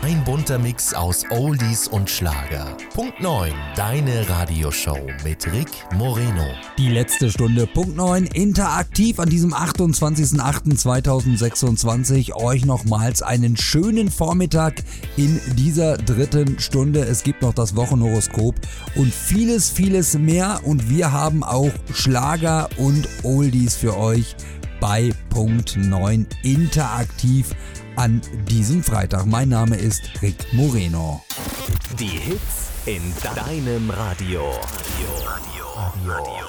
Ein bunter Mix aus Oldies und Schlager. Punkt 9, deine Radioshow mit Rick Moreno. Die letzte Stunde, Punkt 9, interaktiv an diesem 28.08.2026. Euch nochmals einen schönen Vormittag in dieser dritten Stunde. Es gibt noch das Wochenhoroskop und vieles, vieles mehr. Und wir haben auch Schlager und Oldies für euch bei Punkt 9 interaktiv an diesem Freitag. Mein Name ist Rick Moreno. Die Hits in deinem Radio.